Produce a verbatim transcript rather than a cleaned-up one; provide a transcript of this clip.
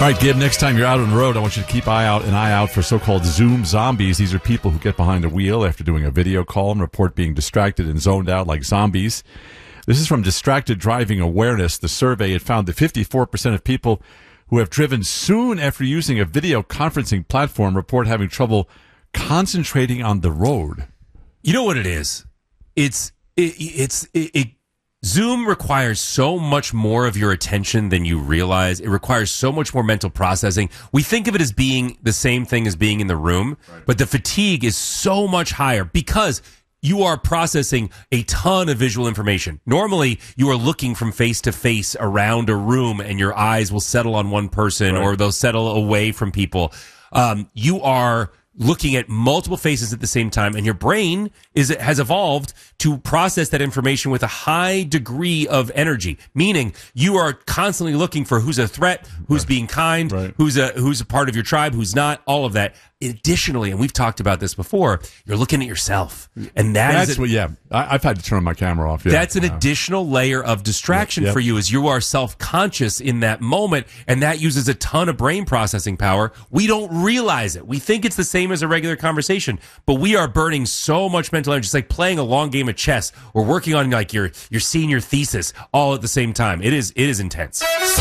right, Gib, next time you're out on the road, I want you to keep eye out an eye out for so-called Zoom zombies. These are people who get behind a wheel after doing a video call and report being distracted and zoned out like zombies. This is from Distracted Driving Awareness. The survey had found that fifty-four percent of people who have driven soon after using a video conferencing platform report having trouble concentrating on the road. You know what it is? It's it, it's it, it Zoom requires so much more of your attention than you realize. It requires so much more mental processing. We think of it as being the same thing as being in the room, right, but the fatigue is so much higher because you are processing a ton of visual information. Normally, you are looking from face to face around a room and your eyes will settle on one person, right, or they'll settle away from people. Um, you are looking at multiple faces at the same time, and your brain is has evolved to process that information with a high degree of energy, meaning you are constantly looking for who's a threat, who's right, being kind, right, who's a who's a part of your tribe, who's not, all of that. Additionally, and we've talked about this before, you're looking at yourself, and that that's is a, what. Yeah, I, I've had to turn my camera off. Yeah. That's an uh, additional layer of distraction yeah, yep. for you, as you are self-conscious in that moment, and that uses a ton of brain processing power. We don't realize it. We think it's the same as a regular conversation, but we are burning so much mental energy. It's like playing a long game of chess or working on like your your senior thesis all at the same time. It is it is intense.